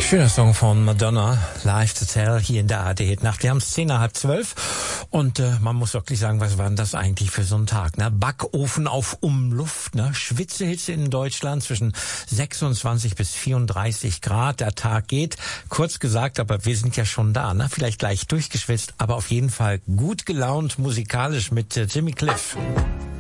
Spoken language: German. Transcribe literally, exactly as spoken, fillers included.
Schöner Song von Madonna, Live to Tell, hier in der A R D-Nacht. Wir haben es zehn nach halb zwölf und äh, man muss wirklich sagen, was war denn das eigentlich für so ein Tag? Ne? Backofen auf Umluft, ne? Schwitzehitze in Deutschland zwischen sechsundzwanzig bis vierunddreißig Grad. Der Tag geht, kurz gesagt, aber wir sind ja schon da. Ne? Vielleicht gleich durchgeschwitzt, aber auf jeden Fall gut gelaunt musikalisch mit äh, Jimmy Cliff.